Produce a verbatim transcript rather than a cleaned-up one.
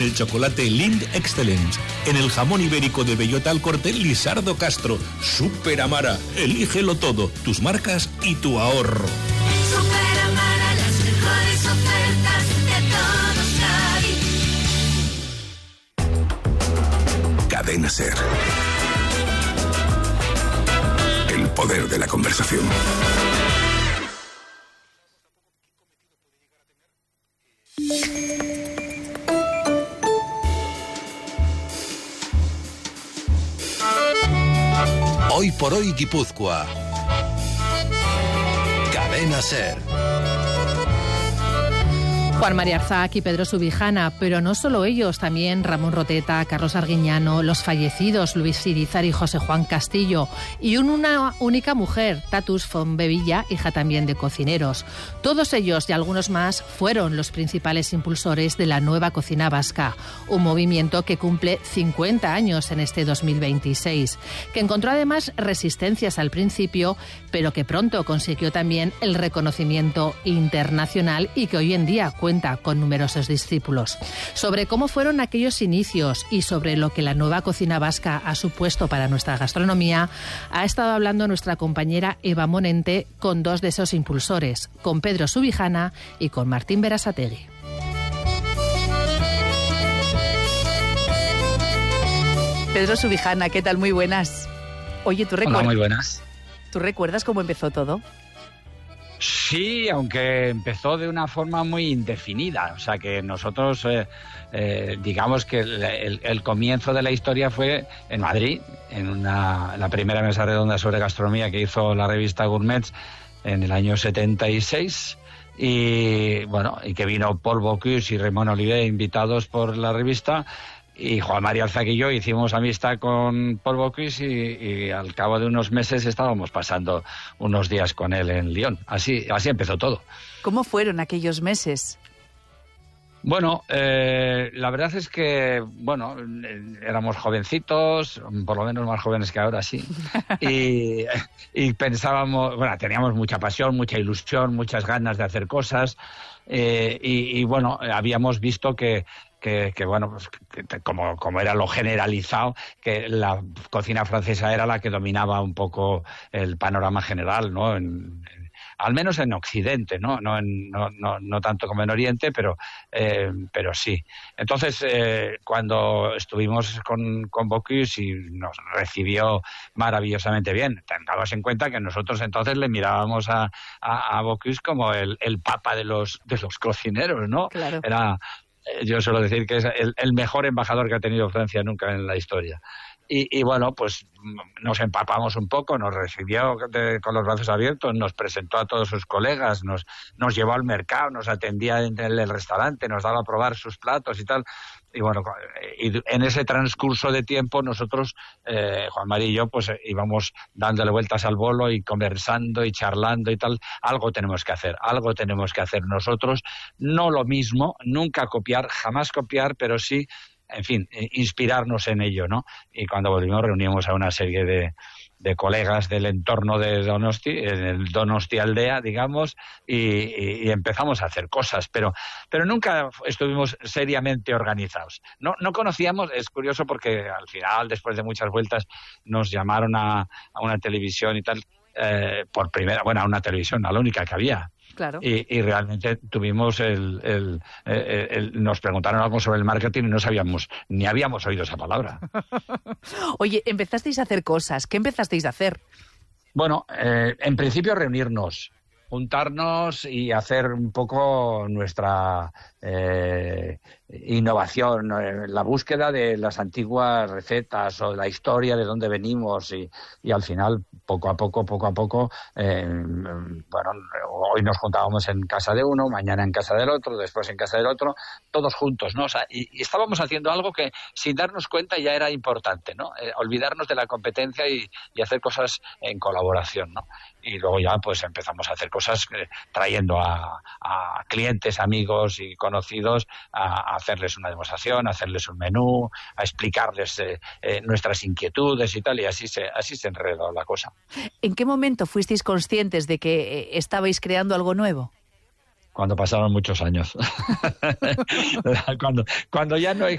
el chocolate Lind Excellence, en el jamón ibérico de bellota al corte Lisardo Castro. Super Amara, elígelo todo, tus marcas y tu ahorro. Super Amara, las mejores ofertas de todos Javi. Cadena Ser. El poder de la conversación. Hoy por hoy Guipúzcoa. Cadena Ser. Juan María Arzac y Pedro Subijana, pero no solo ellos, también Ramón Roteta, Carlos Arguiñano, los fallecidos Luis Irizar y José Juan Castillo, y una única mujer, Tatus Fonbevilla, hija también de cocineros. Todos ellos y algunos más fueron los principales impulsores de la nueva cocina vasca, un movimiento que cumple cincuenta años en este dos mil veintiséis, que encontró además resistencias al principio, pero que pronto consiguió también el reconocimiento internacional y que hoy en día cuenta con numerosos discípulos. Sobre cómo fueron aquellos inicios y sobre lo que la nueva cocina vasca ha supuesto para nuestra gastronomía, ha estado hablando nuestra compañera Eva Monente con dos de esos impulsores, con Pedro Subijana y con Martín Berasategui. Pedro Subijana, ¿qué tal? Muy buenas. Oye, ¿tú recuerdas? Hola, muy buenas. ¿Tú recuerdas cómo empezó todo? Sí, aunque empezó de una forma muy indefinida. O sea, que nosotros, eh, eh, digamos que el, el, el comienzo de la historia fue en Madrid, en una, la primera mesa redonda sobre gastronomía que hizo la revista Gourmets en el año setenta y seis. Y bueno, y que vino Paul Bocuse y Raymond Oliver invitados por la revista. Y Juan María Arzac y yo hicimos amistad con Paul Bocuse y, y al cabo de unos meses estábamos pasando unos días con él en Lyon. Así, así empezó todo. ¿Cómo fueron aquellos meses? Bueno, eh, la verdad es que, bueno, éramos jovencitos, por lo menos más jóvenes que ahora, sí. Y, y pensábamos, bueno, teníamos mucha pasión, mucha ilusión, muchas ganas de hacer cosas. Eh, y, y bueno, habíamos visto que Que, que bueno, pues, que, como, como era lo generalizado, que la cocina francesa era la que dominaba un poco el panorama general, ¿no? En, en, al menos en Occidente, ¿no? No, en, no, no, no tanto como en Oriente, pero, eh, pero sí. Entonces, eh, cuando estuvimos con, con Bocuse y nos recibió maravillosamente bien, tengamos en cuenta que nosotros entonces le mirábamos a, a, a Bocuse como el, el papa de los, de los cocineros, ¿no? Claro. Era... Yo suelo decir que es el, el mejor embajador que ha tenido Francia nunca en la historia. Y, y bueno, pues nos empapamos un poco, nos recibió de, con los brazos abiertos, nos presentó a todos sus colegas, nos, nos llevó al mercado, nos atendía en el, el restaurante, nos daba a probar sus platos y tal. Y bueno, y en ese transcurso de tiempo nosotros, eh, Juan María y yo, pues íbamos dándole vueltas al bolo y conversando y charlando y tal. Algo tenemos que hacer, algo tenemos que hacer nosotros. No lo mismo, nunca copiar, jamás copiar, pero sí, en fin, inspirarnos en ello, ¿no? Y cuando volvimos reunimos a una serie de, de colegas del entorno de Donosti, en el Donosti Aldea, digamos, y, y, y empezamos a hacer cosas, pero, pero nunca estuvimos seriamente organizados. No, no conocíamos, es curioso porque al final, después de muchas vueltas, nos llamaron a, a una televisión y tal, eh, por primera, bueno, a una televisión, a la única que había. Claro. Y, y realmente tuvimos el, el, el, el... Nos preguntaron algo sobre el marketing y no sabíamos, ni habíamos oído esa palabra. Oye, empezasteis a hacer cosas. ¿Qué empezasteis a hacer? Bueno, eh, en principio reunirnos, juntarnos y hacer un poco nuestra eh, innovación, eh, la búsqueda de las antiguas recetas o la historia de dónde venimos y, y al final, poco a poco, poco a poco, eh, bueno, hoy nos juntábamos en casa de uno, mañana en casa del otro, después en casa del otro, todos juntos, ¿no? O sea, y, y estábamos haciendo algo que sin darnos cuenta ya era importante, ¿no? Eh, olvidarnos de la competencia y, y hacer cosas en colaboración, ¿no? Y luego ya pues empezamos a hacer cosas eh, trayendo a, a clientes, amigos y conocidos a, a hacerles una demostración, a hacerles un menú, a explicarles eh, eh, nuestras inquietudes y tal, y así se, así se enredó la cosa. ¿En qué momento fuisteis conscientes de que eh, estabais creando algo nuevo? Cuando pasaron muchos años. cuando, cuando ya no